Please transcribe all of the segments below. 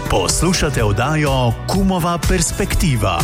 Poslušate oddajo Kumova perspektiva.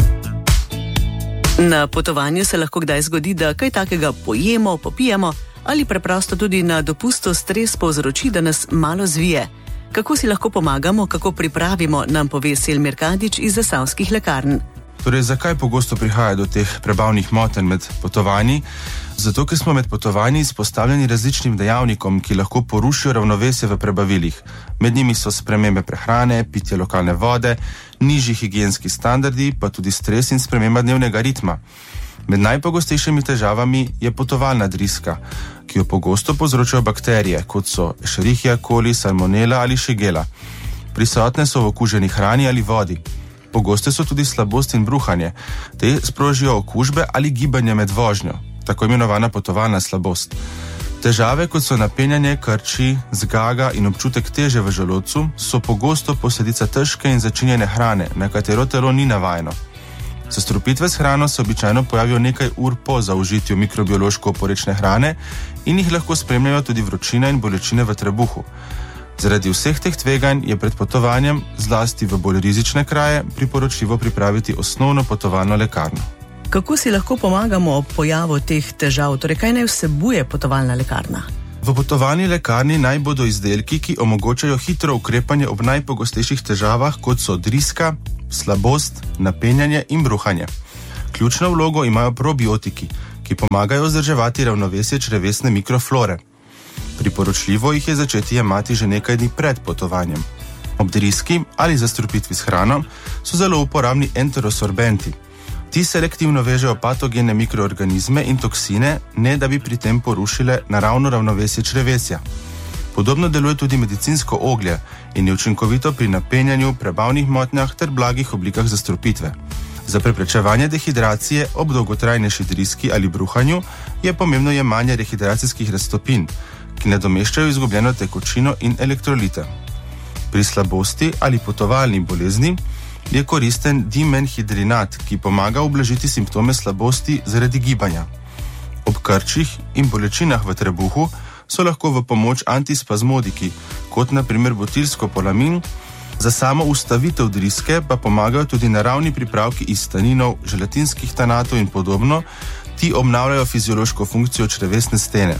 Na potovanju se lahko kdaj zgodi, da kaj takega pojemo, popijemo ali preprosto tudi na dopustu stres povzroči, da nas malo zvije. Kako si lahko pomagamo, kako pripravimo, nam pove Selmir Kadić iz Zasavskih lekarn. Torej, zakaj pogosto prihaja do teh prebavnih motenj med potovanji? Zato, ker smo med potovanji izpostavljeni različnim dejavnikom, ki lahko porušijo ravnovesje v prebavilih. Med njimi so spremembe prehrane, pitje lokalne vode, nižji higienski standardi, pa tudi stres in sprememba dnevnega ritma. Med najpogostejšimi težavami je potovalna driska, ki jo pogosto povzročajo bakterije, kot so Escherichia coli, salmonela ali šigela. Prisotne so v okuženi hrani ali vodi. Pogoste so tudi slabost in bruhanje. Te sprožijo okužbe ali gibanje med vožnjo, tako imenovana potovalna slabost. Težave, kot so napenjanje, krči, zgaga in občutek teže v želodcu, so pogosto posledica težke in začinjene hrane, na katero telo ni navajeno. Zastrupitve s hrano se običajno pojavijo nekaj ur po zaužitju mikrobiološko oporečne hrane in jih lahko spremljajo tudi vročina in bolečine v trebuhu. Zaradi vseh teh tveganj je pred potovanjem, zlasti v bolj rizične kraje, priporočljivo pripraviti osnovno potovalno lekarno. Kako si lahko pomagamo ob pojavu teh težav? Torej, kaj naj vsebuje potovalna lekarna? V potovalni lekarni naj bodo izdelki, ki omogočajo hitro ukrepanje ob najpogostejših težavah, kot so driska, slabost, napenjanje in bruhanje. Ključno vlogo imajo probiotiki, ki pomagajo vzdrževati ravnovesje črevesne mikroflore. Priporočljivo jih je začeti jemati že nekaj dni pred potovanjem. Ob driski ali zastrupitvi s hrano so zelo uporabni enterosorbenti. Ti selektivno vežejo patogene mikroorganizme in toksine, ne da bi pri tem porušile naravno ravnovesje črevesja. Podobno deluje tudi medicinsko oglje in je učinkovito pri napenjanju, prebavnih motnjah ter blagih oblikah zastrupitve. Za preprečevanje dehidracije ob dolgotrajnejši driski ali bruhanju je pomembno jemanje rehidracijskih raztopin, ki nadomeščajo izgubljeno tekočino in elektrolite. Pri slabosti ali potovalni bolezni je koristen dimenhidrinat, ki pomaga ublažiti simptome slabosti zaradi gibanja. Ob krčih in bolečinah v trebuhu so lahko v pomoč antispazmodiki, kot na primer butilskopolamin. Za samo ustavitev driske pa pomagajo tudi naravni pripravki iz taninov, želatinskih tanatov in podobno. Ti obnavljajo fiziološko funkcijo črevesne stene.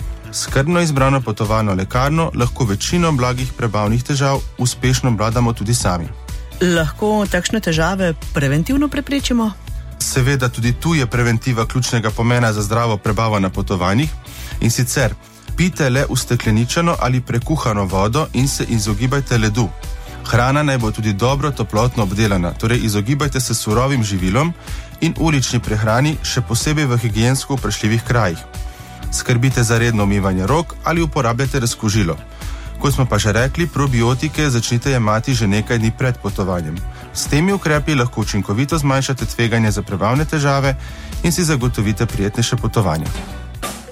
Skrbno izbrano potovalno lekarno lahko večino blagih prebavnih težav uspešno obvladamo tudi sami. Lahko takšne težave preventivno preprečimo? Seveda, tudi tu je preventiva ključnega pomena za zdravo prebavo na potovanjih. In sicer, pijte le ustekleničeno ali prekuhano vodo in se izogibajte ledu. Hrana naj bo tudi dobro toplotno obdelana, torej izogibajte se surovim živilom in ulični prehrani, še posebej v higiensko vprašljivih krajih. Skrbite za redno umivanje rok ali uporabljate razkužilo. Kot smo pa že rekli, probiotike začnite jemati že nekaj dni pred potovanjem. S temi ukrepi lahko učinkovito zmanjšate tveganje za prebavne težave in si zagotovite prijetnejše potovanje.